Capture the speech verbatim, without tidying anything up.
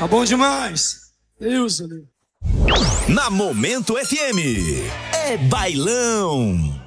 Tá bom demais. Deus, Deus. Na Momento F M, é bailão.